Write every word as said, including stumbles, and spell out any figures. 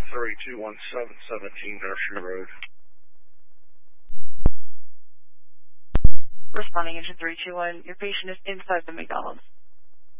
three two one seven, seventeen Nursery Road. Responding engine three two one, your patient is inside the McDonald's.